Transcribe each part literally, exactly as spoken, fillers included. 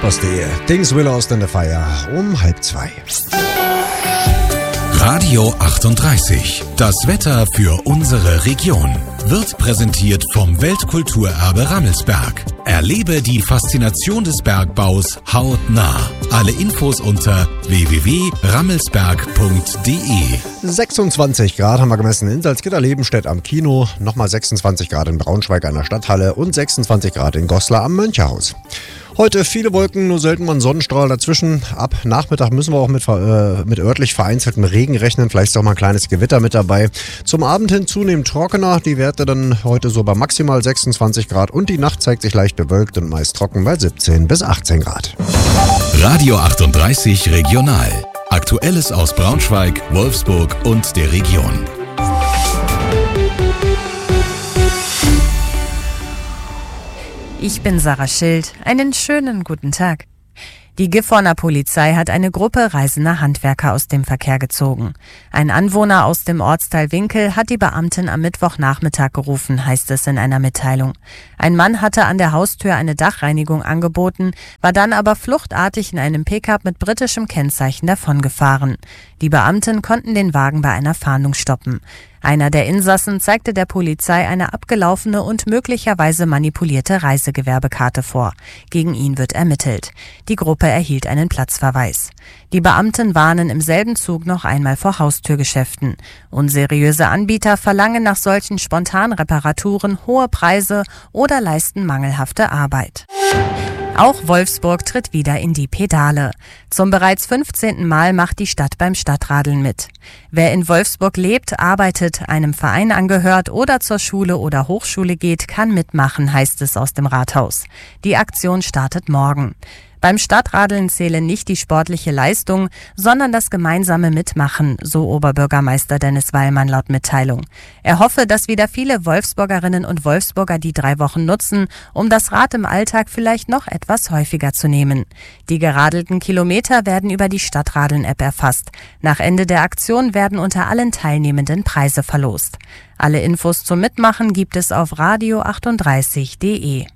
Rheinland-Pfalz.de. Things We Lost in the Fire um halb zwei. Radio achtunddreißig. Das Wetter für unsere Region wird präsentiert vom Weltkulturerbe Rammelsberg. Erlebe die Faszination des Bergbaus hautnah. Alle Infos unter w w w punkt rammelsberg punkt d e. sechsundzwanzig Grad haben wir gemessen in Salzgitter-Lebenstedt am Kino, nochmal sechsundzwanzig Grad in Braunschweig an der Stadthalle und sechsundzwanzig Grad in Goslar am Möncherhaus. Heute viele Wolken, nur selten mal ein Sonnenstrahl dazwischen. Ab Nachmittag müssen wir auch mit, äh, mit örtlich vereinzeltem Regen rechnen. Vielleicht ist auch mal ein kleines Gewitter mit dabei. Zum Abend hin zunehmend trockener. Die Werte dann heute so bei maximal sechsundzwanzig Grad. Und die Nacht zeigt sich leicht bewölkt und meist trocken bei siebzehn bis achtzehn Grad. Radio achtunddreißig Regional. Aktuelles aus Braunschweig, Wolfsburg und der Region. Ich bin Sarah Schild. Einen schönen guten Tag. Die Gifhorner Polizei hat eine Gruppe reisender Handwerker aus dem Verkehr gezogen. Ein Anwohner aus dem Ortsteil Winkel hat die Beamten am Mittwochnachmittag gerufen, heißt es in einer Mitteilung. Ein Mann hatte an der Haustür eine Dachreinigung angeboten, war dann aber fluchtartig in einem Pickup mit britischem Kennzeichen davongefahren. Die Beamten konnten den Wagen bei einer Fahndung stoppen. Einer der Insassen zeigte der Polizei eine abgelaufene und möglicherweise manipulierte Reisegewerbekarte vor. Gegen ihn wird ermittelt. Die Gruppe erhielt einen Platzverweis. Die Beamten warnen im selben Zug noch einmal vor Haustürgeschäften. Unseriöse Anbieter verlangen nach solchen Spontanreparaturen hohe Preise oder leisten mangelhafte Arbeit. Auch Wolfsburg tritt wieder in die Pedale. Zum bereits fünfzehnten Mal macht die Stadt beim Stadtradeln mit. Wer in Wolfsburg lebt, arbeitet, einem Verein angehört oder zur Schule oder Hochschule geht, kann mitmachen, heißt es aus dem Rathaus. Die Aktion startet morgen. Beim Stadtradeln zähle nicht die sportliche Leistung, sondern das gemeinsame Mitmachen, so Oberbürgermeister Dennis Weilmann laut Mitteilung. Er hoffe, dass wieder viele Wolfsburgerinnen und Wolfsburger die drei Wochen nutzen, um das Rad im Alltag vielleicht noch etwas häufiger zu nehmen. Die geradelten Kilometer werden über die Stadtradeln-App erfasst. Nach Ende der Aktion werden unter allen Teilnehmenden Preise verlost. Alle Infos zum Mitmachen gibt es auf radio achtunddreißig punkt d e.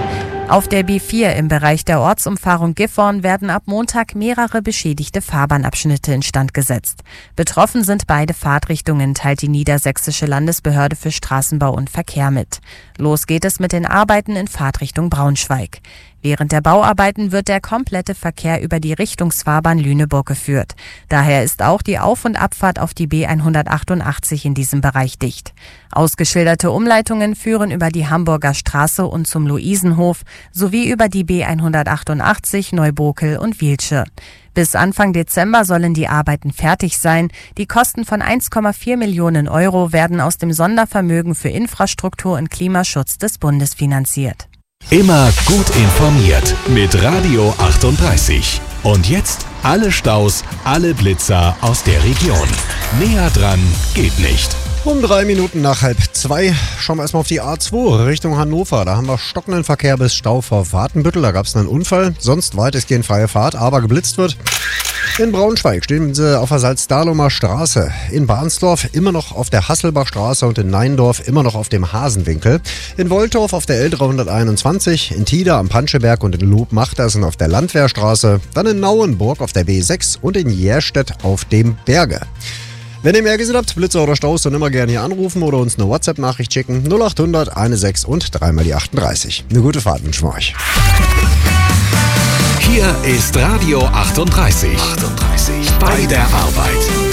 Auf der B vier im Bereich der Ortsumfahrung Gifhorn werden ab Montag mehrere beschädigte Fahrbahnabschnitte instand gesetzt. Betroffen sind beide Fahrtrichtungen, teilt die Niedersächsische Landesbehörde für Straßenbau und Verkehr mit. Los geht es mit den Arbeiten in Fahrtrichtung Braunschweig. Während der Bauarbeiten wird der komplette Verkehr über die Richtungsfahrbahn Lüneburg geführt. Daher ist auch die Auf- und Abfahrt auf die B hundertachtundachtzig in diesem Bereich dicht. Ausgeschilderte Umleitungen führen über die Hamburger Straße und zum Luisenhof sowie über die B hundertachtundachtzig Neubokel und Wielsche. Bis Anfang Dezember sollen die Arbeiten fertig sein. Die Kosten von eins Komma vier Millionen Euro werden aus dem Sondervermögen für Infrastruktur und Klimaschutz des Bundes finanziert. Immer gut informiert mit Radio achtunddreißig. Und jetzt alle Staus, alle Blitzer aus der Region. Näher dran geht nicht. Um drei Minuten nach halb zwei schauen wir erstmal auf die A zwei Richtung Hannover. Da haben wir stockenden Verkehr bis Stau vor Wartenbüttel. Da gab es einen Unfall. Sonst weitestgehend freie Fahrt, aber geblitzt wird. In Braunschweig stehen sie auf der Salzdahlumer Straße. In Barnsdorf immer noch auf der Hasselbachstraße und in Neindorf immer noch auf dem Hasenwinkel. In Woltorf auf der L dreihunderteinundzwanzig, in Tida am Panscheberg und in Lobmachtersen auf der Landwehrstraße. Dann in Nauenburg auf der B sechs und in Järstedt auf dem Berge. Wenn ihr mehr gesehen habt, Blitzer oder Staus, dann immer gerne hier anrufen oder uns eine WhatsApp-Nachricht schicken. null acht hundert sechzehn und dreimal die achtunddreißig. Eine gute Fahrt wünschen wir euch. Hier ist Radio achtunddreißig. achtunddreißig. Bei der Arbeit.